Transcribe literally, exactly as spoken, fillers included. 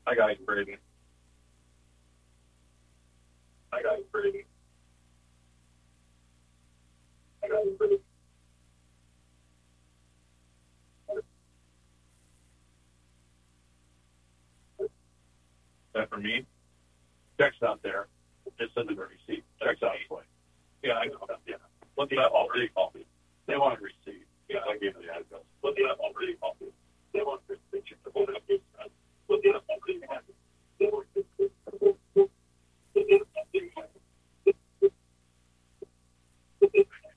I got you, Braden. I got you, Braden. I got you, Braden. That for me? Check's out there. It says it's a receipt. Check's out this way. Yeah, I know. Yeah. Look it up already. Copy. They want a receipt. Yeah, I gave them the address. Look it up already. Copy.